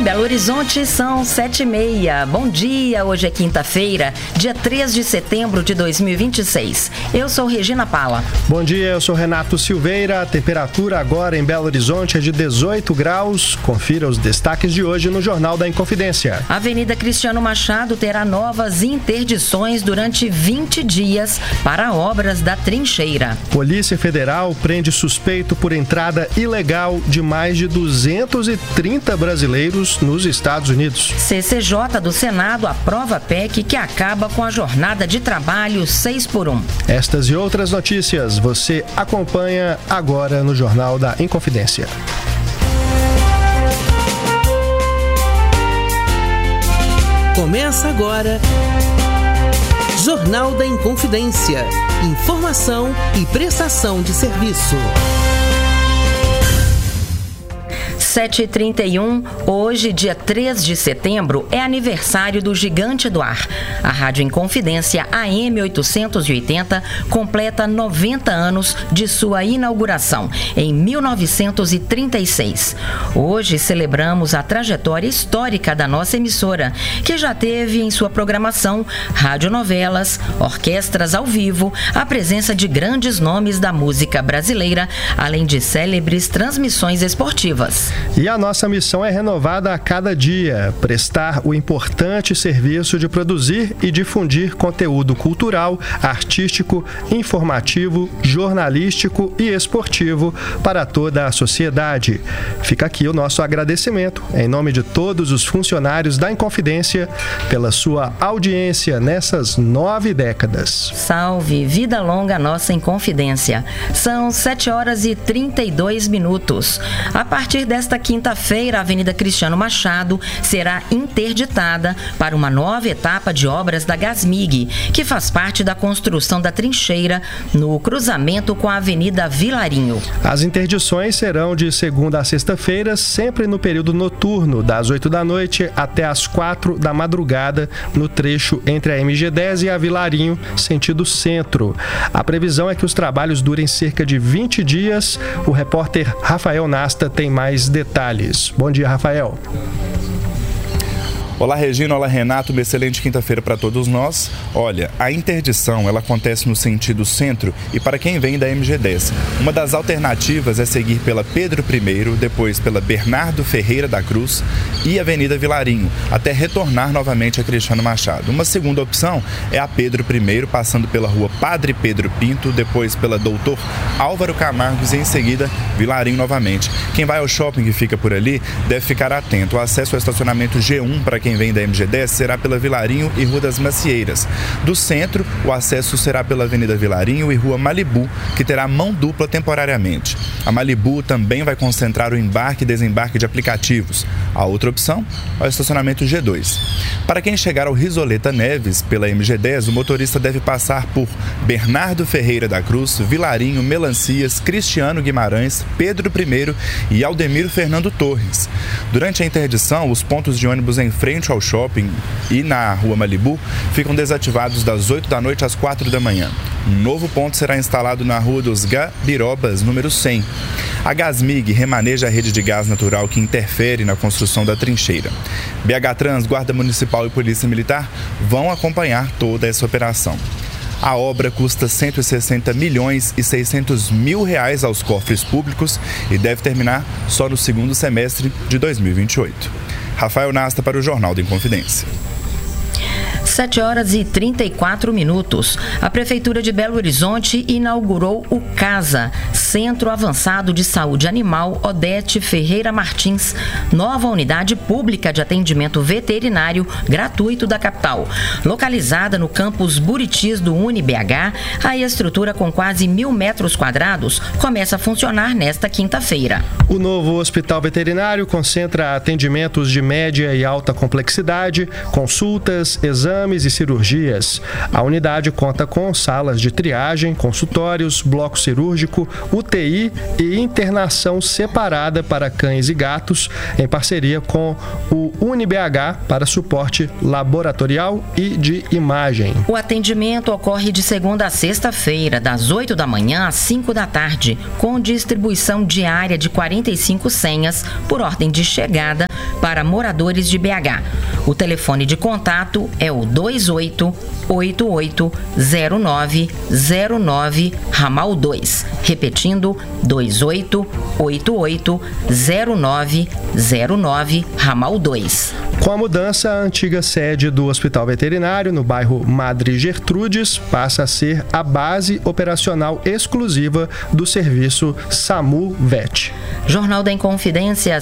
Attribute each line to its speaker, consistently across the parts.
Speaker 1: Belo Horizonte são 7h30. Bom dia, hoje é quinta-feira, dia 3 de setembro de 2026. Eu sou Regina Pala.
Speaker 2: Bom dia, eu sou Renato Silveira. A temperatura agora em Belo Horizonte é de 18 graus. Confira os destaques de hoje no Jornal da Inconfidência.
Speaker 1: A Avenida Cristiano Machado terá novas interdições durante 20 dias para obras da trincheira.
Speaker 2: Polícia Federal prende suspeito por entrada ilegal de mais de 230 brasileiros nos Estados Unidos.
Speaker 1: CCJ do Senado aprova a PEC que acaba com a jornada de trabalho 6x1.
Speaker 2: Estas e outras notícias você acompanha agora no Jornal da Inconfidência.
Speaker 3: Começa agora Jornal da Inconfidência. Informação e prestação de serviço.
Speaker 1: 7h31, hoje, dia 3 de setembro, é aniversário do Gigante do Ar. A Rádio Inconfidência AM 880 completa 90 anos de sua inauguração, em 1936. Hoje celebramos a trajetória histórica da nossa emissora, que já teve em sua programação radionovelas, orquestras ao vivo, a presença de grandes nomes da música brasileira, além de célebres transmissões esportivas.
Speaker 2: E a nossa missão é renovada a cada dia, prestar o importante serviço de produzir e difundir conteúdo cultural, artístico, informativo, jornalístico e esportivo para toda a sociedade. Fica aqui o nosso agradecimento, em nome de todos os funcionários da Inconfidência, pela sua audiência nessas 9 décadas.
Speaker 1: Salve, vida longa nossa Inconfidência. São 7h32. A partir desta quinta-feira, a Avenida Cristiano Machado será interditada para uma nova etapa de obras da Gasmig, que faz parte da construção da trincheira no cruzamento com a Avenida Vilarinho.
Speaker 2: As interdições serão de segunda a sexta-feira, sempre no período noturno, das 8 da noite até as 4 da madrugada, no trecho entre a MG10 e a Vilarinho, sentido centro. A previsão é que os trabalhos durem cerca de 20 dias. O repórter Rafael Nasta tem mais detalhes. Bom dia, Rafael.
Speaker 4: Olá, Regina. Olá, Renato. Uma excelente quinta-feira para todos nós. Olha, a interdição ela acontece no sentido centro e para quem vem da MG10. Uma das alternativas é seguir pela Pedro I, depois pela Bernardo Ferreira da Cruz e Avenida Vilarinho, até retornar novamente a Cristiano Machado. Uma segunda opção é a Pedro I, passando pela rua Padre Pedro Pinto, depois pela Doutor Álvaro Camargos e em seguida Vilarinho novamente. Quem vai ao shopping que fica por ali deve ficar atento. O acesso ao estacionamento G1 para quem vem da MG10 será pela Vilarinho e Rua das Macieiras. Do centro, o acesso será pela Avenida Vilarinho e Rua Malibu, que terá mão dupla temporariamente. A Malibu também vai concentrar o embarque e desembarque de aplicativos. A outra opção é o estacionamento G2. Para quem chegar ao Risoleta Neves pela MG10, o motorista deve passar por Bernardo Ferreira da Cruz, Vilarinho, Melancias, Cristiano Guimarães, Pedro I e Aldemiro Fernando Torres. Durante a interdição, os pontos de ônibus em frente ao shopping e na Rua Malibu ficam desativados das 8 da noite às 4 da manhã. Um novo ponto será instalado na Rua dos Gabirobas, número 100. A Gasmig remaneja a rede de gás natural que interfere na construção da trincheira. BH Trans, Guarda Municipal e Polícia Militar vão acompanhar toda essa operação. A obra custa 160 milhões e 600 mil reais aos cofres públicos e deve terminar só no segundo semestre de 2028. Rafael Nasta para o Jornal da Inconfidência.
Speaker 1: 7h34. A Prefeitura de Belo Horizonte inaugurou o CASA, Centro Avançado de Saúde Animal Odete Ferreira Martins, nova unidade pública de atendimento veterinário gratuito da capital. Localizada no campus Buritis do UniBH, a estrutura com quase 1.000 metros quadrados começa a funcionar nesta quinta-feira.
Speaker 2: O novo hospital veterinário concentra atendimentos de média e alta complexidade, consultas, exames e cirurgias. A unidade conta com salas de triagem, consultórios, bloco cirúrgico, UTI e internação separada para cães e gatos, em parceria com o UniBH para suporte laboratorial e de imagem.
Speaker 1: O atendimento ocorre de segunda a sexta-feira, das 8 da manhã às 5 da tarde, com distribuição diária de 45 senhas por ordem de chegada para moradores de BH. O telefone de contato é o 28880909, ramal 2. Repetindo, 28880909, ramal 2.
Speaker 2: Com a mudança, a antiga sede do Hospital Veterinário, no bairro Madre Gertrudes, passa a ser a base operacional exclusiva do serviço SAMU VET.
Speaker 1: Jornal da Inconfidência,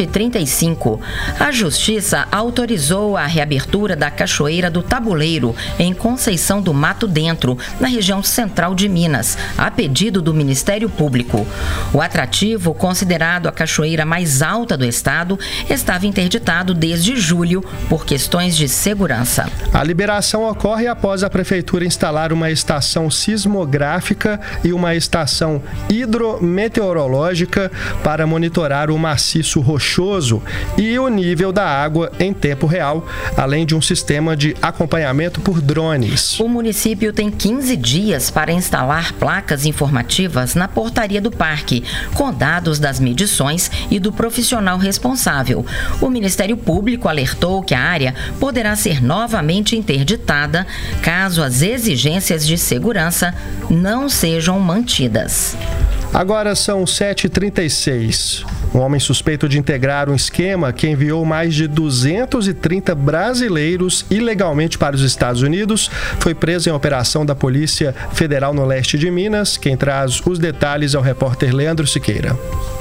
Speaker 1: 7h35. A Justiça autorizou a reabertura da Cachoeira do Tabuleiro, em Conceição do Mato Dentro, na região central de Minas, a pedido do Ministério Público. O atrativo, considerado a cachoeira mais alta do estado, estava interditado desde julho por questões de segurança.
Speaker 2: A liberação ocorre após a Prefeitura instalar uma estação sismográfica e uma estação hidrometeorológica para monitorar o maciço rochoso e o nível da água em tempo real, além de um sistema de acompanhamento por drones.
Speaker 1: O município tem 15 dias para instalar placas informativas na portaria do parque, com dados das medições e do profissional responsável. O Ministério Público alertou que a área poderá ser novamente interditada caso as exigências de segurança não sejam mantidas.
Speaker 2: Agora são 7h36. Um homem suspeito de integrar um esquema que enviou mais de 230 brasileiros ilegalmente para os Estados Unidos foi preso em operação da Polícia Federal no leste de Minas. Quem traz os detalhes é o repórter Leandro Siqueira.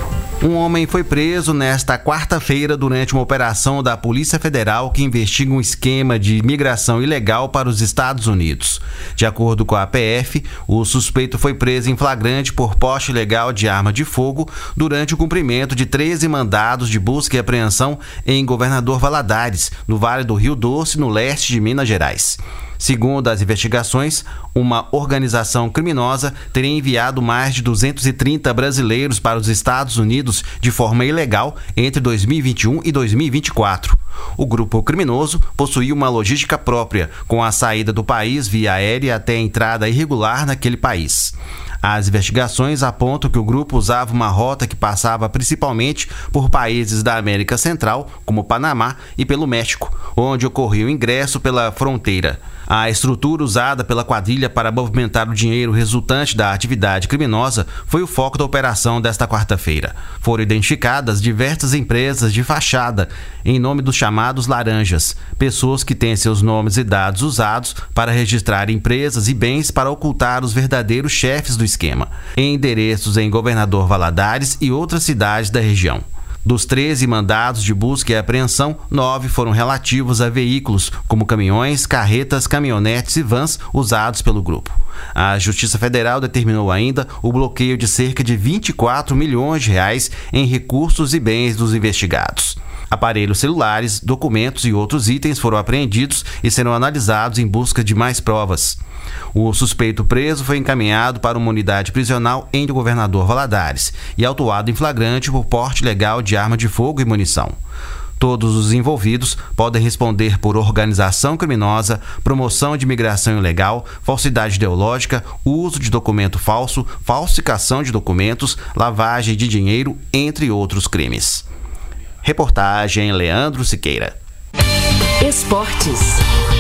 Speaker 5: Um homem foi preso nesta quarta-feira durante uma operação da Polícia Federal que investiga um esquema de imigração ilegal para os Estados Unidos. De acordo com a PF, o suspeito foi preso em flagrante por porte ilegal de arma de fogo durante o cumprimento de 13 mandados de busca e apreensão em Governador Valadares, no Vale do Rio Doce, no leste de Minas Gerais. Segundo as investigações, uma organização criminosa teria enviado mais de 230 brasileiros para os Estados Unidos de forma ilegal entre 2021 e 2024. O grupo criminoso possuía uma logística própria, com a saída do país via aérea até a entrada irregular naquele país. As investigações apontam que o grupo usava uma rota que passava principalmente por países da América Central, como Panamá, e pelo México, onde ocorria o ingresso pela fronteira. A estrutura usada pela quadrilha para movimentar o dinheiro resultante da atividade criminosa foi o foco da operação desta quarta-feira. Foram identificadas diversas empresas de fachada em nome dos chamados laranjas, pessoas que têm seus nomes e dados usados para registrar empresas e bens para ocultar os verdadeiros chefes do esquema, em endereços em Governador Valadares e outras cidades da região. Dos 13 mandados de busca e apreensão, 9 foram relativos a veículos, como caminhões, carretas, caminhonetes e vans usados pelo grupo. A Justiça Federal determinou ainda o bloqueio de cerca de 24 milhões de reais em recursos e bens dos investigados. Aparelhos celulares, documentos e outros itens foram apreendidos e serão analisados em busca de mais provas. O suspeito preso foi encaminhado para uma unidade prisional em Governador Valadares e autuado em flagrante por porte ilegal de arma de fogo e munição. Todos os envolvidos podem responder por organização criminosa, promoção de imigração ilegal, falsidade ideológica, uso de documento falso, falsificação de documentos, lavagem de dinheiro, entre outros crimes. Reportagem Leandro Siqueira.
Speaker 3: Esportes.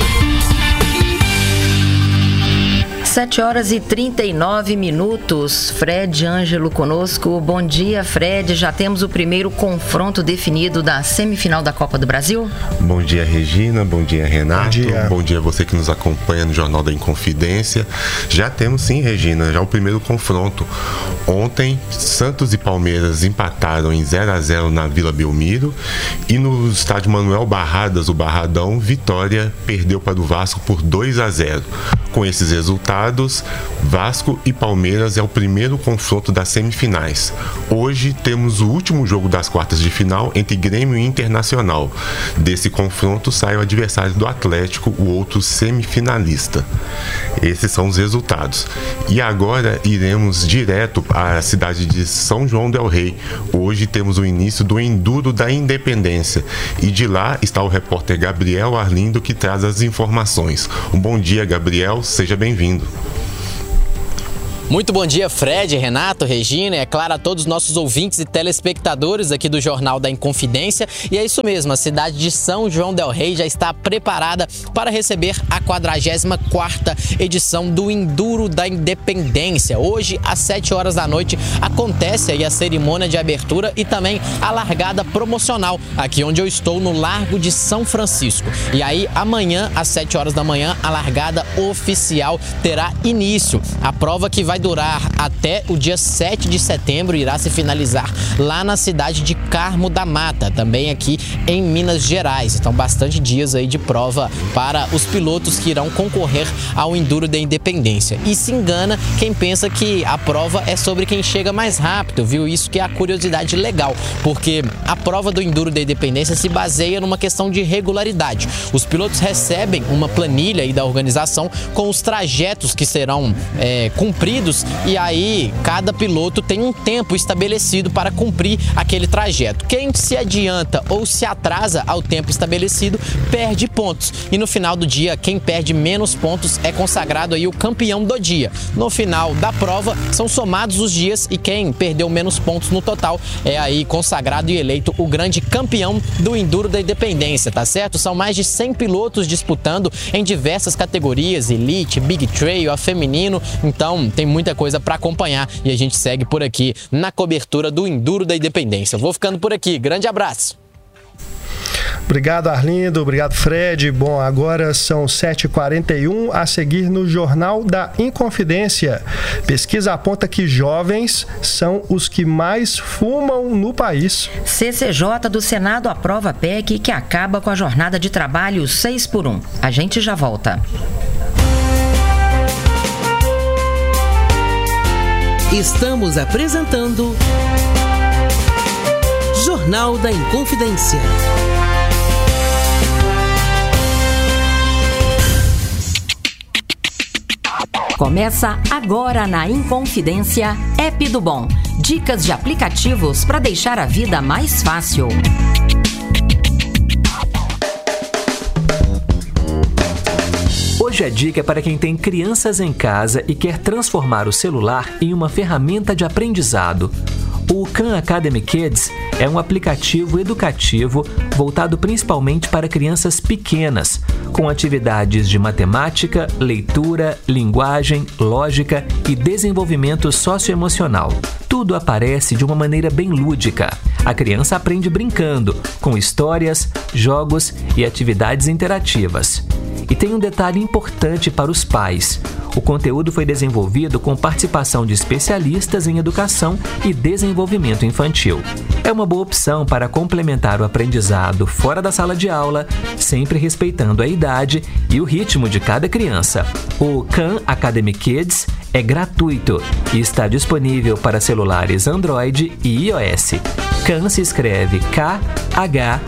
Speaker 1: 7h39. Fred Ângelo conosco. Bom dia, Fred. Já temos o primeiro confronto definido da semifinal da Copa do Brasil?
Speaker 6: Bom dia, Regina. Bom dia, Renato. Bom dia a você que nos acompanha no Jornal da Inconfidência. Já temos sim, Regina, já o primeiro confronto. Ontem, Santos e Palmeiras empataram em 0-0 na Vila Belmiro e no estádio Manuel Barradas, o Barradão, Vitória perdeu para o Vasco por 2-0. Com esses resultados, resultados, Vasco e Palmeiras é o primeiro confronto das semifinais. Hoje temos o último jogo das quartas de final entre Grêmio e Internacional. Desse confronto sai o adversário do Atlético, o outro semifinalista. Esses são os resultados. E agora iremos direto à cidade de São João del Rei. Hoje temos o início do Enduro da Independência. E de lá está o repórter Gabriel Arlindo que traz as informações. Um bom dia, Gabriel. Seja bem-vindo.
Speaker 7: Muito bom dia, Fred, Renato, Regina e, é claro, a todos os nossos ouvintes e telespectadores aqui do Jornal da Inconfidência. E é isso mesmo, a cidade de São João del Rei já está preparada para receber a 44ª edição do Enduro da Independência. Hoje, às 7 horas da noite, acontece aí a cerimônia de abertura e também a largada promocional, aqui onde eu estou, no Largo de São Francisco. E aí, amanhã, às 7 horas da manhã, a largada oficial terá início. A prova que vai durar até o dia 7 de setembro, irá se finalizar lá na cidade de Carmo da Mata, também aqui em Minas Gerais. Então, bastante dias aí de prova para os pilotos que irão concorrer ao Enduro da Independência. E se engana quem pensa que a prova é sobre quem chega mais rápido, viu? Isso que é a curiosidade legal, porque a prova do Enduro da Independência se baseia numa questão de regularidade. Os pilotos recebem uma planilha aí da organização com os trajetos que serão cumpridos, e aí cada piloto tem um tempo estabelecido para cumprir aquele trajeto. Quem se adianta ou se atrasa ao tempo estabelecido perde pontos, e no final do dia quem perde menos pontos é consagrado aí o campeão do dia. No final da prova são somados os dias e quem perdeu menos pontos no total é aí consagrado e eleito o grande campeão do Enduro da Independência, tá certo? São mais de 100 pilotos disputando em diversas categorias, Elite, Big Trail, a feminino, então tem muita coisa para acompanhar e a gente segue por aqui na cobertura do Enduro da Independência. Eu vou ficando por aqui. Grande abraço.
Speaker 2: Obrigado, Arlindo. Obrigado, Fred. Bom, agora são 7h41, a seguir no Jornal da Inconfidência. Pesquisa aponta que jovens são os que mais fumam no país.
Speaker 1: CCJ do Senado aprova a PEC que acaba com a jornada de trabalho 6x1. A gente já volta.
Speaker 3: Estamos apresentando Jornal da Inconfidência.
Speaker 1: Começa agora na Inconfidência App do Bom. Dicas de aplicativos para deixar a vida mais fácil.
Speaker 8: Hoje a dica é para quem tem crianças em casa e quer transformar o celular em uma ferramenta de aprendizado. O Khan Academy Kids é um aplicativo educativo voltado principalmente para crianças pequenas, com atividades de matemática, leitura, linguagem, lógica e desenvolvimento socioemocional. Tudo aparece de uma maneira bem lúdica. A criança aprende brincando, com histórias, jogos e atividades interativas. E tem um detalhe importante para os pais. O conteúdo foi desenvolvido com participação de especialistas em educação e desenvolvimento infantil. É uma boa opção para complementar o aprendizado fora da sala de aula, sempre respeitando a idade e o ritmo de cada criança. O Khan Academy Kids é gratuito e está disponível para celulares Android e iOS. Khan se escreve K-H-A-N.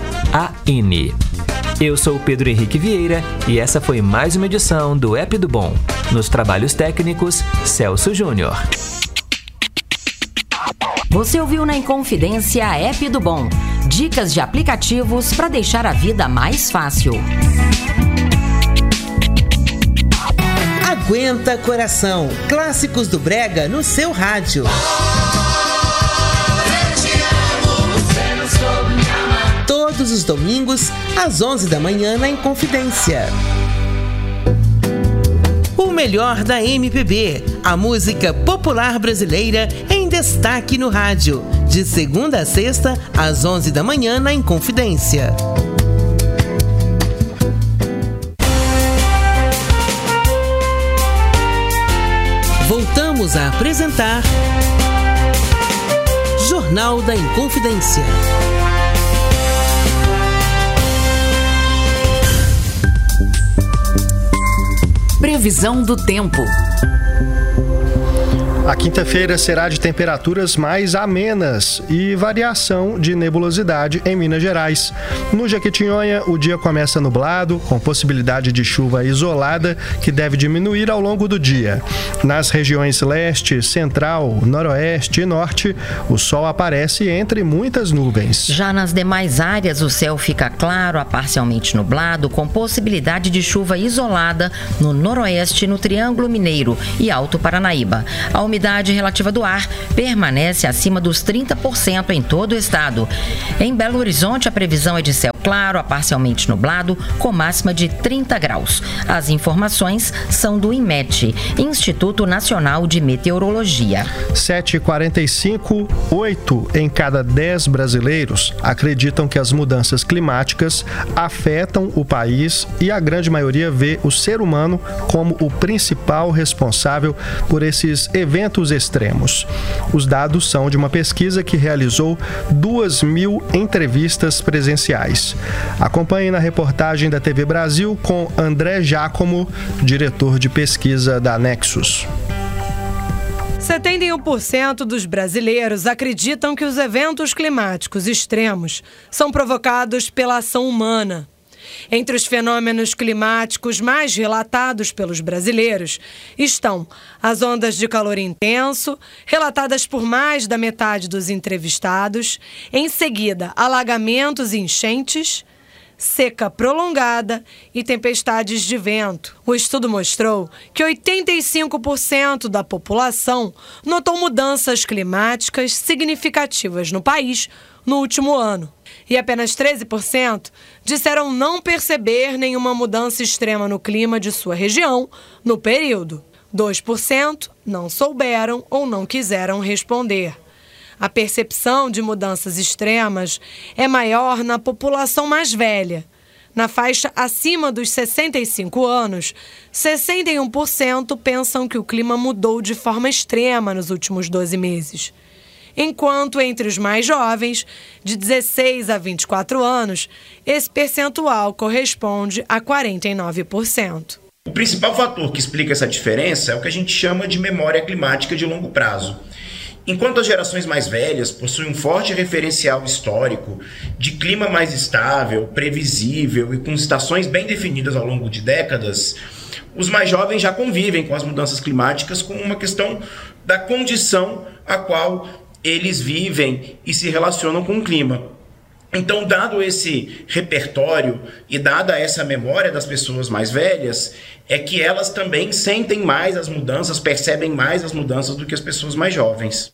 Speaker 8: Eu sou o Pedro Henrique Vieira e essa foi mais uma edição do App do Bom. Nos trabalhos técnicos, Celso Júnior.
Speaker 1: Você ouviu na Inconfidência App do Bom. Dicas de aplicativos para deixar a vida mais fácil.
Speaker 3: Aguenta Coração. Clássicos do Brega no seu rádio. Todos os domingos, às 11 da manhã, na Inconfidência. O melhor da MPB, a música popular brasileira em destaque no rádio. De segunda a sexta, às 11 da manhã, na Inconfidência. Voltamos a apresentar Jornal da Inconfidência.
Speaker 9: Previsão do tempo.
Speaker 2: A quinta-feira será de temperaturas mais amenas e variação de nebulosidade em Minas Gerais. No Jequitinhonha, o dia começa nublado, com possibilidade de chuva isolada, que deve diminuir ao longo do dia. Nas regiões leste, central, noroeste e norte, o sol aparece entre muitas nuvens.
Speaker 1: Já nas demais áreas, o céu fica claro a parcialmente nublado, com possibilidade de chuva isolada no noroeste, no Triângulo Mineiro e Alto Paranaíba. A umidade relativa do ar permanece acima dos 30% em todo o estado. Em Belo Horizonte, a previsão é de céu claro a parcialmente nublado, com máxima de 30 graus. As informações são do INMET, Instituto Nacional de Meteorologia.
Speaker 2: 7h45, 8 em cada 10 brasileiros acreditam que as mudanças climáticas afetam o país e a grande maioria vê o ser humano como o principal responsável por esses eventos extremos. Os dados são de uma pesquisa que realizou 2.000 entrevistas presenciais. Acompanhe na reportagem da TV Brasil com André Giacomo, diretor de pesquisa da Nexus.
Speaker 9: 71% dos brasileiros acreditam que os eventos climáticos extremos são provocados pela ação humana. Entre os fenômenos climáticos mais relatados pelos brasileiros estão as ondas de calor intenso, relatadas por mais da metade dos entrevistados, em seguida alagamentos e enchentes, seca prolongada e tempestades de vento. O estudo mostrou que 85% da população notou mudanças climáticas significativas no país no último ano. E apenas 13% disseram não perceber nenhuma mudança extrema no clima de sua região no período. 2% não souberam ou não quiseram responder. A percepção de mudanças extremas é maior na população mais velha. Na faixa acima dos 65 anos, 61% pensam que o clima mudou de forma extrema nos últimos 12 meses. Enquanto entre os mais jovens, de 16 a 24 anos, esse percentual corresponde a 49%.
Speaker 10: O principal fator que explica essa diferença é o que a gente chama de memória climática de longo prazo. Enquanto as gerações mais velhas possuem um forte referencial histórico de clima mais estável, previsível e com estações bem definidas ao longo de décadas, os mais jovens já convivem com as mudanças climáticas como uma questão da condição a qual eles vivem e se relacionam com o clima. Então, dado esse repertório e dada essa memória das pessoas mais velhas, é que elas também sentem mais as mudanças, percebem mais as mudanças do que as pessoas mais jovens.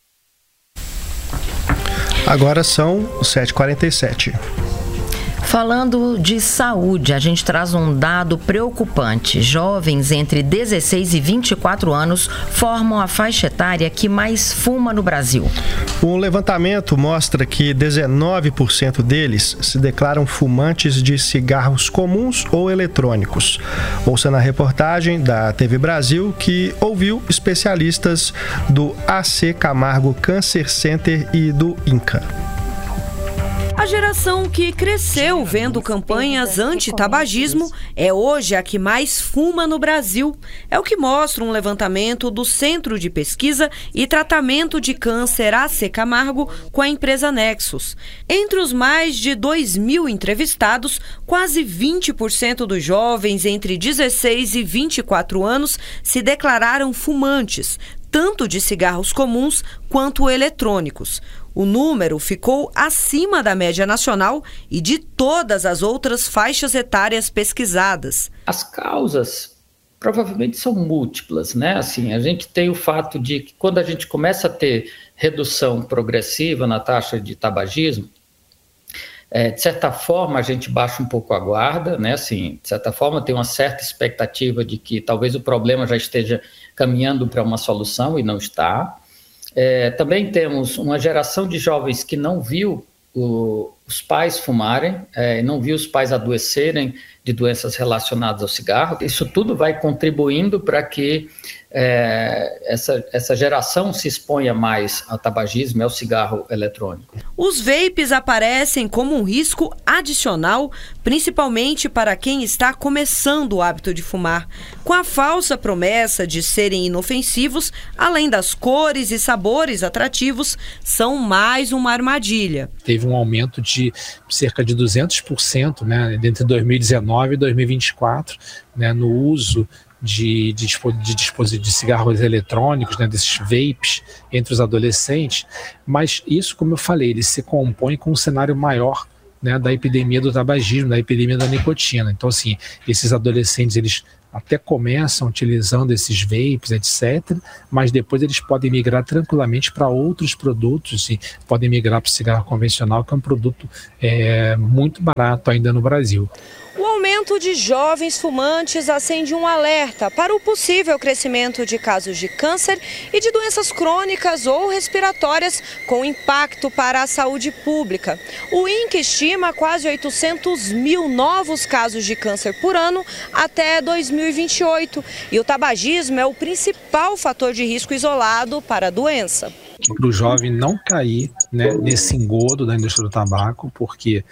Speaker 2: Agora são 7h47.
Speaker 1: Falando de saúde, a gente traz um dado preocupante. Jovens entre 16 e 24 anos formam a faixa etária que mais fuma no Brasil.
Speaker 2: Um levantamento mostra que 19% deles se declaram fumantes de cigarros comuns ou eletrônicos. Ouça na reportagem da TV Brasil, que ouviu especialistas do AC Camargo Cancer Center e do INCA.
Speaker 11: A geração que cresceu vendo campanhas anti-tabagismo é hoje a que mais fuma no Brasil. É o que mostra um levantamento do Centro de Pesquisa e Tratamento de Câncer AC Camargo com a empresa Nexus. Entre os mais de 2.000 entrevistados, quase 20% dos jovens entre 16 e 24 anos se declararam fumantes, tanto de cigarros comuns quanto eletrônicos. O número ficou acima da média nacional e de todas as outras faixas etárias pesquisadas.
Speaker 12: As causas provavelmente são múltiplas, né? Assim, a gente tem o fato de que quando a gente começa a ter redução progressiva na taxa de tabagismo, de certa forma a gente baixa um pouco a guarda, né? Assim, de certa forma tem uma certa expectativa de que talvez o problema já esteja caminhando para uma solução e não está. Também temos uma geração de jovens que não viu os pais fumarem, não vi os pais adoecerem de doenças relacionadas ao cigarro. Isso tudo vai contribuindo para que essa geração se exponha mais ao tabagismo e ao cigarro eletrônico.
Speaker 11: Os vapes aparecem como um risco adicional, principalmente para quem está começando o hábito de fumar, com a falsa promessa de serem inofensivos, além das cores e sabores atrativos, são mais uma armadilha.
Speaker 13: Teve um aumento de cerca de 200%, né, entre 2019 e 2024, né, no uso de cigarros eletrônicos, né, desses vapes entre os adolescentes, mas isso, como eu falei, ele se compõe com um cenário maior, né, da epidemia do tabagismo, da epidemia da nicotina. Então, assim, esses adolescentes, eles até começam utilizando esses vapes, etc., mas depois eles podem migrar tranquilamente para outros produtos, assim, podem migrar para o cigarro convencional, que é um produto muito barato ainda no Brasil.
Speaker 11: O aumento de jovens fumantes acende um alerta para o possível crescimento de casos de câncer e de doenças crônicas ou respiratórias com impacto para a saúde pública. O INCA estima quase 800 mil novos casos de câncer por ano até 2028. E o tabagismo é o principal fator de risco isolado para a doença.
Speaker 13: Para o jovem não cair, né, nesse engodo da indústria do tabaco, porque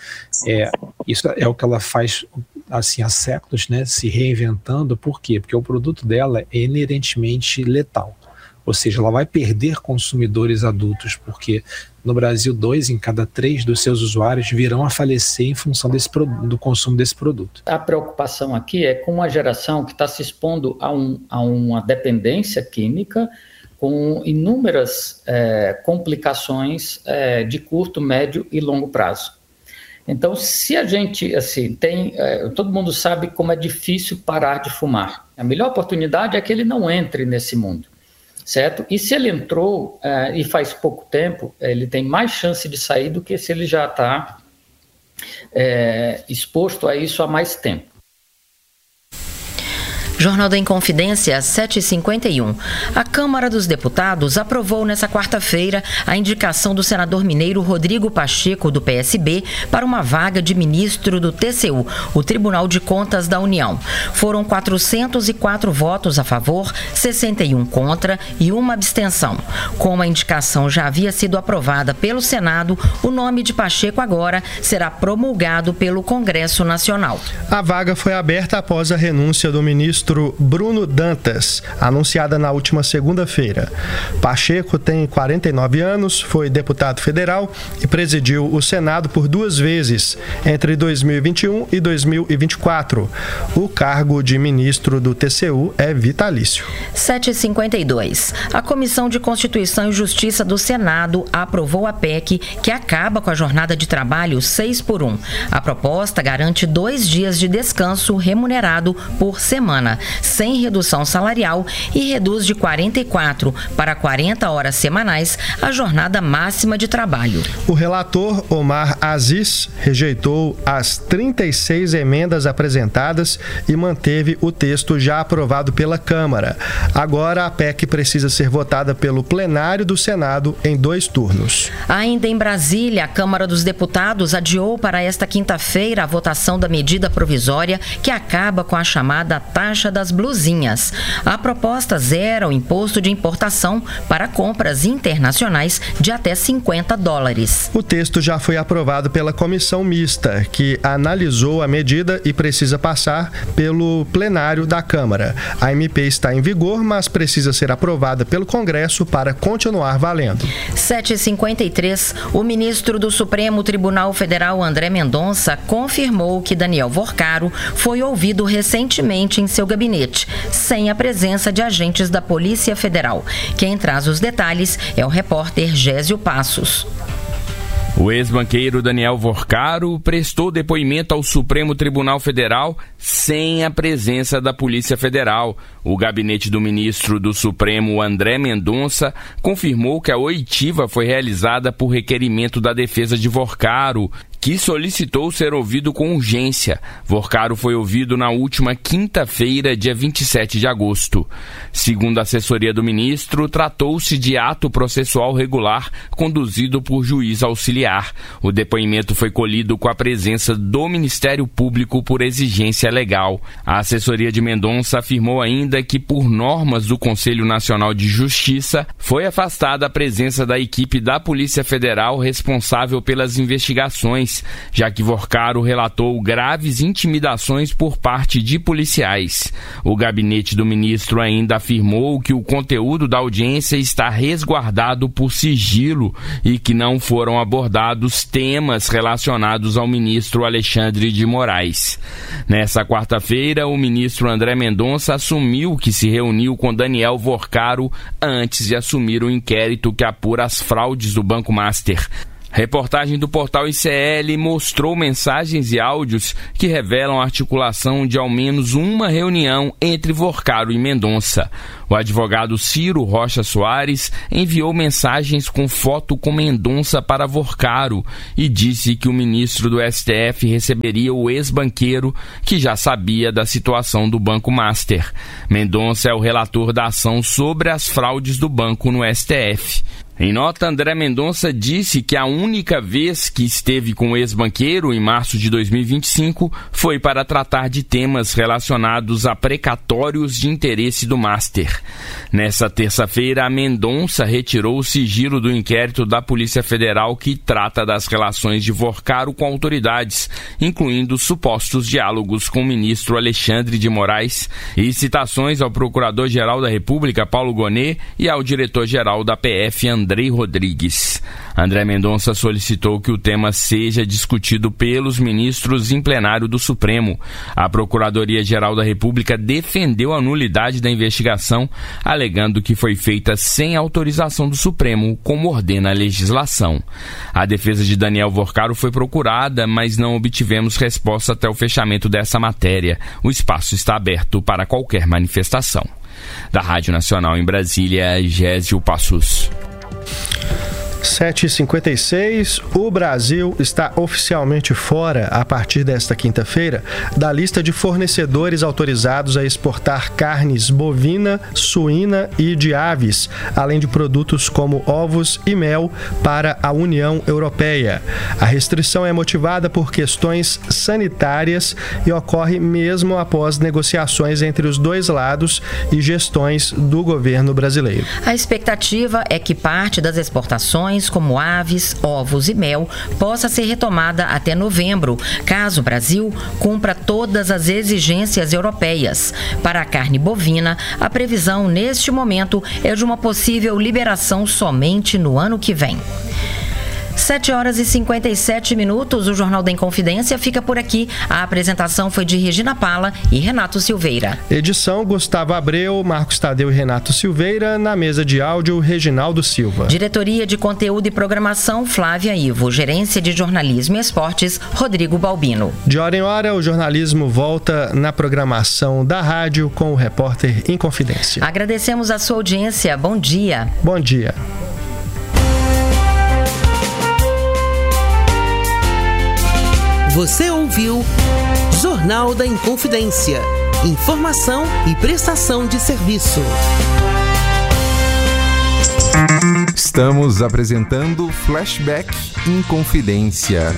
Speaker 13: isso é o que ela faz assim, há séculos, né, se reinventando. Por quê? Porque o produto dela é inerentemente letal, ou seja, ela vai perder consumidores adultos, porque no Brasil 2 em cada 3 dos seus usuários virão a falecer em função do consumo desse produto.
Speaker 12: A preocupação aqui é com uma geração que está se expondo a uma dependência química, com inúmeras complicações de curto, médio e longo prazo. Então, se a gente, assim, todo mundo sabe como é difícil parar de fumar. A melhor oportunidade é que ele não entre nesse mundo, certo? E se ele entrou e faz pouco tempo, ele tem mais chance de sair do que se ele já está exposto a isso há mais tempo.
Speaker 1: Jornal da Inconfidência, 7h51. A Câmara dos Deputados aprovou nesta quarta-feira a indicação do senador mineiro Rodrigo Pacheco, do PSB, para uma vaga de ministro do TCU, o Tribunal de Contas da União. Foram 404 votos a favor, 61 contra e uma abstenção. Como a indicação já havia sido aprovada pelo Senado, o nome de Pacheco agora será promulgado pelo Congresso Nacional.
Speaker 2: A vaga foi aberta após a renúncia do ministro Bruno Dantas, anunciada na última segunda-feira. Pacheco tem 49 anos, foi deputado federal e presidiu o Senado por 2 vezes, entre 2021 e 2024. O cargo de ministro do TCU é vitalício.
Speaker 1: 7h52. A Comissão de Constituição e Justiça do Senado aprovou a PEC que acaba com a jornada de trabalho 6x1. A proposta garante 2 dias de descanso remunerado por semana, sem redução salarial, e reduz de 44 para 40 horas semanais a jornada máxima de trabalho.
Speaker 2: O relator Omar Aziz rejeitou as 36 emendas apresentadas e manteve o texto já aprovado pela Câmara. Agora a PEC precisa ser votada pelo plenário do Senado em 2 turnos.
Speaker 1: Ainda em Brasília, a Câmara dos Deputados adiou para esta quinta-feira a votação da medida provisória que acaba com a chamada taxa das blusinhas. A proposta zera o imposto de importação para compras internacionais de até $50.
Speaker 2: O texto já foi aprovado pela comissão mista, que analisou a medida e precisa passar pelo plenário da Câmara. A MP está em vigor, mas precisa ser aprovada pelo Congresso para continuar valendo.
Speaker 1: 7h53, o ministro do Supremo Tribunal Federal, André Mendonça, confirmou que Daniel Vorcaro foi ouvido recentemente em seu gabinete, sem a presença de agentes da Polícia Federal. Quem traz os detalhes é o repórter Gésio Passos.
Speaker 14: O ex-banqueiro Daniel Vorcaro prestou depoimento ao Supremo Tribunal Federal sem a presença da Polícia Federal. O gabinete do ministro do Supremo, André Mendonça, confirmou que a oitiva foi realizada por requerimento da defesa de Vorcaro, que solicitou ser ouvido com urgência. Vorcaro foi ouvido na última quinta-feira, dia 27 de agosto. Segundo a assessoria do ministro, tratou-se de ato processual regular conduzido por juiz auxiliar. O depoimento foi colhido com a presença do Ministério Público por exigência legal. A assessoria de Mendonça afirmou ainda que, por normas do Conselho Nacional de Justiça, foi afastada a presença da equipe da Polícia Federal responsável pelas investigações, já que Vorcaro relatou graves intimidações por parte de policiais. O gabinete do ministro ainda afirmou que o conteúdo da audiência está resguardado por sigilo e que não foram abordados temas relacionados ao ministro Alexandre de Moraes. Nessa quarta-feira, o ministro André Mendonça assumiu que se reuniu com Daniel Vorcaro antes de assumir o inquérito que apura as fraudes do Banco Master. Reportagem do portal ICL mostrou mensagens e áudios que revelam a articulação de ao menos uma reunião entre Vorcaro e Mendonça. O advogado Ciro Rocha Soares enviou mensagens com foto com Mendonça para Vorcaro e disse que o ministro do STF receberia o ex-banqueiro, que já sabia da situação do Banco Master. Mendonça é o relator da ação sobre as fraudes do banco no STF. Em nota, André Mendonça disse que a única vez que esteve com o ex-banqueiro, em março de 2025, foi para tratar de temas relacionados a precatórios de interesse do Master. Nessa terça-feira, a Mendonça retirou o sigilo do inquérito da Polícia Federal que trata das relações de Vorcaro com autoridades, incluindo supostos diálogos com o ministro Alexandre de Moraes e citações ao Procurador-Geral da República, Paulo Gonet, e ao Diretor-Geral da PF, Andrei Rodrigues. André Mendonça solicitou que o tema seja discutido pelos ministros em plenário do Supremo. A Procuradoria-Geral da República defendeu a nulidade da investigação, alegando que foi feita sem autorização do Supremo, como ordena a legislação. A defesa de Daniel Vorcaro foi procurada, mas não obtivemos resposta até o fechamento dessa matéria. O espaço está aberto para qualquer manifestação. Da Rádio Nacional em Brasília, Gésio Passos.
Speaker 2: 7h56, o Brasil está oficialmente fora, a partir desta quinta-feira, da lista de fornecedores autorizados a exportar carnes bovina, suína e de aves, além de produtos como ovos e mel, para a União Europeia. A restrição é motivada por questões sanitárias e ocorre mesmo após negociações entre os dois lados e gestões do governo brasileiro.
Speaker 1: A expectativa é que parte das exportações, como aves, ovos e mel, possa ser retomada até novembro, caso o Brasil cumpra todas as exigências europeias. Para a carne bovina, a previsão neste momento é de uma possível liberação somente no ano que vem. 7h57, o Jornal da Inconfidência fica por aqui. A apresentação foi de Regina Pala e Renato Silveira.
Speaker 2: Edição Gustavo Abreu, Marcos Tadeu e Renato Silveira. Na mesa de áudio, Reginaldo Silva.
Speaker 1: Diretoria de Conteúdo e Programação, Flávia Ivo. Gerência de Jornalismo e Esportes, Rodrigo Balbino.
Speaker 2: De hora em hora, o jornalismo volta na programação da rádio com o repórter Inconfidência.
Speaker 1: Agradecemos a sua audiência. Bom dia.
Speaker 2: Bom dia.
Speaker 3: Você ouviu Jornal da Inconfidência. Informação e prestação de serviço.
Speaker 15: Estamos apresentando Flashback Inconfidência.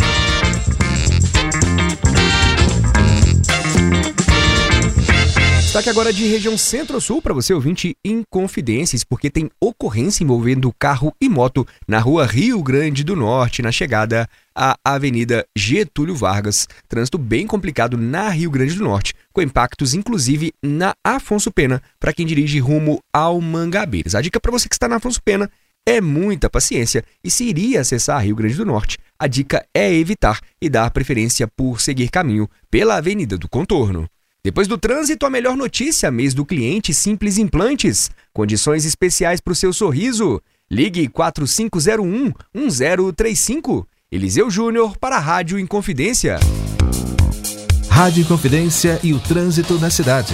Speaker 15: Destaque agora de região Centro-Sul para você, ouvinte Inconfidências, porque tem ocorrência envolvendo carro e moto na rua Rio Grande do Norte, na chegada à Avenida Getúlio Vargas. Trânsito bem complicado na Rio Grande do Norte, com impactos inclusive na Afonso Pena, para quem dirige rumo ao Mangabeiras. A dica para você que está na Afonso Pena é muita paciência, e se iria acessar Rio Grande do Norte, a dica é evitar e dar preferência por seguir caminho pela Avenida do Contorno. Depois do trânsito, a melhor notícia, mês do cliente Simples Implantes. Condições especiais para o seu sorriso. Ligue 4501-1035. Eliseu Júnior para a Rádio Inconfidência.
Speaker 16: Rádio Inconfidência e o trânsito na cidade.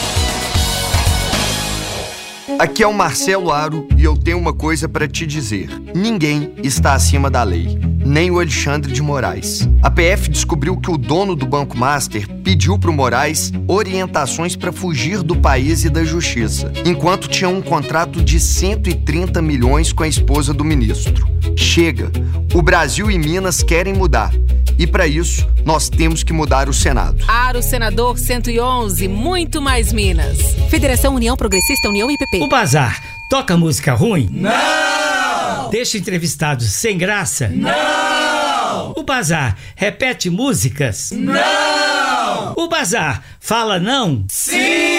Speaker 17: Aqui é o Marcelo Aro e eu tenho uma coisa para te dizer. Ninguém está acima da lei. nem o Alexandre de Moraes. A PF descobriu que o dono do Banco Master pediu para o Moraes orientações para fugir do país e da justiça, enquanto tinha um contrato de 130 milhões com a esposa do ministro. Chega! O Brasil e Minas querem mudar. E para isso, nós temos que mudar o Senado.
Speaker 18: Aro Senador 111, muito mais Minas. Federação União Progressista, União IPP.
Speaker 19: O Bazar toca música ruim?
Speaker 18: Não!
Speaker 19: Deixa entrevistados sem graça?
Speaker 18: Não!
Speaker 19: O Bazar repete músicas?
Speaker 18: Não!
Speaker 19: O Bazar fala não?
Speaker 18: Sim!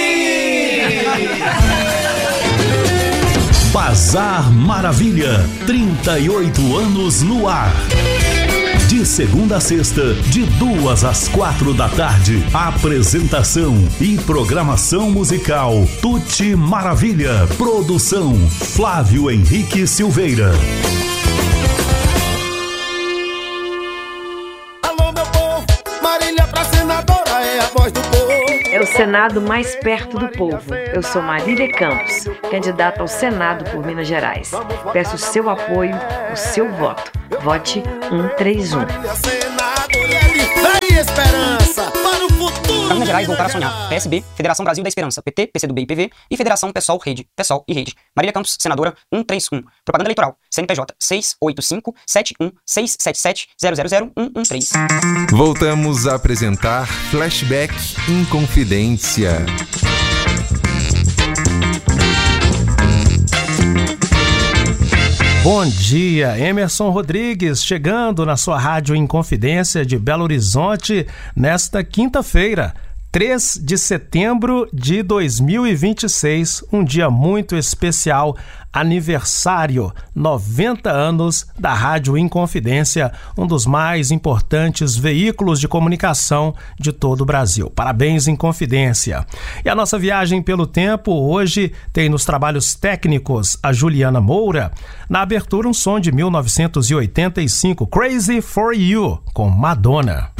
Speaker 16: Bazar Maravilha, 38 anos no ar. De segunda a sexta, de 2 às 4 da tarde. Apresentação e programação musical Tuti Maravilha. Produção Flávio Henrique Silveira.
Speaker 20: Alô, meu povo, Marília pra senadora é a voz do povo.
Speaker 21: É o Senado mais perto do povo. Eu sou Marília Campos, candidata ao Senado por Minas Gerais. Peço o seu apoio, o seu voto. Vote 131.
Speaker 20: Esperança para o futuro.
Speaker 22: Minas Gerais voltar a sonhar. PSB, Federação Brasil da Esperança, PT, PCdoB e PV e Federação PSOL, Rede, PSOL e Rede. Marília Campos, senadora 131. Propaganda eleitoral. CNPJ 685-71-677-000-113.
Speaker 23: Voltamos a apresentar Flashback Inconfidência.
Speaker 24: Bom dia, Emerson Rodrigues, chegando na sua rádio Inconfidência de Belo Horizonte nesta quinta-feira, 3 de setembro de 2026, um dia muito especial, aniversário, 90 anos da Rádio Inconfidência, um dos mais importantes veículos de comunicação de todo o Brasil. Parabéns, Inconfidência. E a nossa viagem pelo tempo hoje tem nos trabalhos técnicos a Juliana Moura. Na abertura, um som de 1985, Crazy for You, com Madonna.